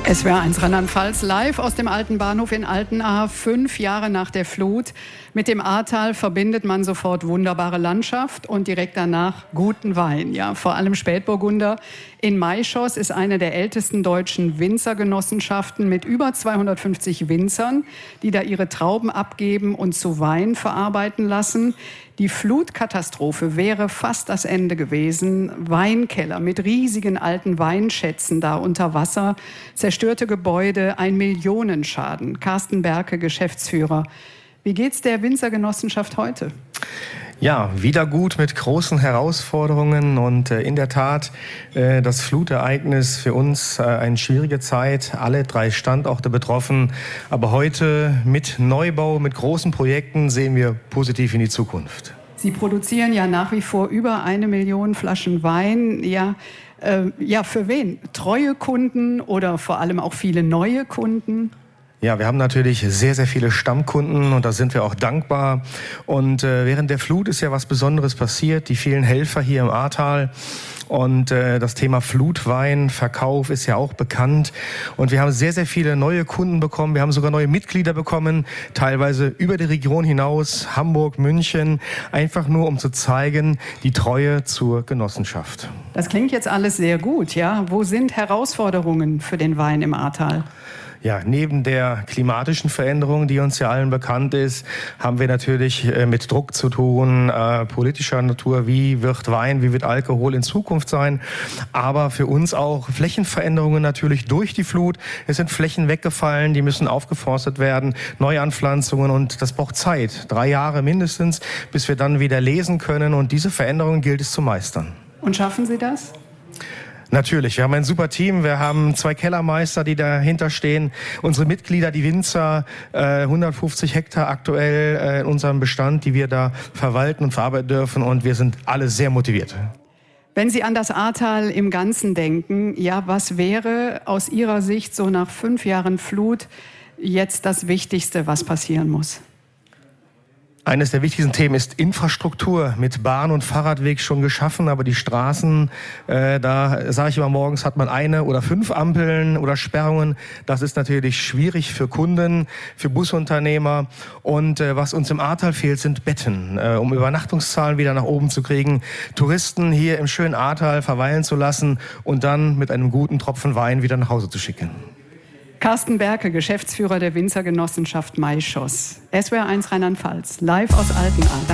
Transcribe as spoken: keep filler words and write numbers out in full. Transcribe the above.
S W R eins Rheinland-Pfalz live aus dem alten Bahnhof in Altenahr, fünf Jahre nach der Flut. Mit dem Ahrtal verbindet man sofort wunderbare Landschaft und direkt danach guten Wein. Ja, vor allem Spätburgunder. In Maischoss ist eine der ältesten deutschen Winzergenossenschaften mit über zweihundertfünfzig Winzern, die da ihre Trauben abgeben und zu Wein verarbeiten lassen. Die Flutkatastrophe wäre fast das Ende gewesen. Weinkeller mit riesigen alten Weinschätzen da unter Wasser, zerstörte Gebäude, ein Millionenschaden. Carsten Berke, Geschäftsführer. Wie geht's der Winzergenossenschaft heute? Ja, wieder gut mit großen Herausforderungen und äh, in der Tat äh, das Flutereignis für uns äh, eine schwierige Zeit. Alle drei Standorte betroffen. Aber heute mit Neubau, mit großen Projekten sehen wir positiv in die Zukunft. Sie produzieren ja nach wie vor über eine Million Flaschen Wein. Ja, äh, ja, für wen? Treue Kunden oder vor allem auch viele neue Kunden? Ja, wir haben natürlich sehr, sehr viele Stammkunden und da sind wir auch dankbar. Und äh, während der Flut ist ja was Besonderes passiert. Die vielen Helfer hier im Ahrtal und äh, das Thema Flutwein, Verkauf ist ja auch bekannt. Und wir haben sehr, sehr viele neue Kunden bekommen. Wir haben sogar neue Mitglieder bekommen, teilweise über die Region hinaus, Hamburg, München, einfach nur um zu zeigen, die Treue zur Genossenschaft. Das klingt jetzt alles sehr gut, ja. Wo sind Herausforderungen für den Wein im Ahrtal? Ja, neben der klimatischen Veränderung, die uns ja allen bekannt ist, haben wir natürlich äh, mit Druck zu tun, äh, politischer Natur. Wie wird Wein, wie wird Alkohol in Zukunft sein? Aber für uns auch Flächenveränderungen natürlich durch die Flut. Es sind Flächen weggefallen, die müssen aufgeforstet werden, Neuanpflanzungen und das braucht Zeit. Drei Jahre mindestens, bis wir dann wieder lesen können und diese Veränderungen gilt es zu meistern. Und schaffen Sie das? Natürlich, wir haben ein super Team, wir haben zwei Kellermeister, die dahinter stehen, unsere Mitglieder, die Winzer, äh, hundertfünfzig Hektar aktuell äh, in unserem Bestand, die wir da verwalten und verarbeiten dürfen und wir sind alle sehr motiviert. Wenn Sie an das Ahrtal im Ganzen denken, ja, was wäre aus Ihrer Sicht so nach fünf Jahren Flut jetzt das Wichtigste, was passieren muss? Eines der wichtigsten Themen ist Infrastruktur, mit Bahn- und Fahrradweg schon geschaffen, aber die Straßen, äh, da sage ich immer morgens, hat man eine oder fünf Ampeln oder Sperrungen. Das ist natürlich schwierig für Kunden, für Busunternehmer. Und äh, was uns im Ahrtal fehlt, sind Betten, äh, um Übernachtungszahlen wieder nach oben zu kriegen, Touristen hier im schönen Ahrtal verweilen zu lassen und dann mit einem guten Tropfen Wein wieder nach Hause zu schicken. Carsten Berke, Geschäftsführer der Winzergenossenschaft Maischoss. S W R eins Rheinland-Pfalz, live aus Altenahr.